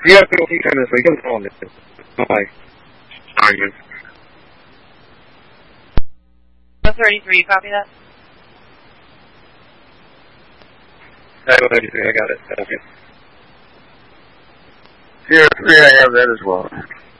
Yeah, pero sí, kind of like, don't call it. Bye. Sorry. 133, copy that? Title 33, I got it. Okay. Sierra 3, I have that as well.